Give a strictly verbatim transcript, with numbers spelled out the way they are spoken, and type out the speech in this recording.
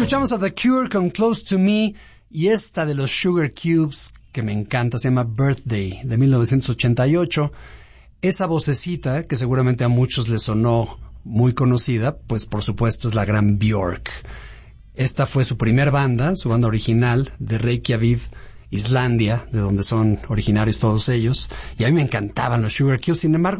Escuchamos a The Cure con Close to Me y esta de los Sugar Cubes que me encanta, se llama Birthday, de mil novecientos ochenta y ocho. Esa vocecita que seguramente a muchos les sonó muy conocida, pues por supuesto es la gran Björk. Esta fue su primer banda, su banda original de Reykjavik, Islandia, de donde son originarios todos ellos, y a mí me encantaban los Sugar Cubes. Sin embargo,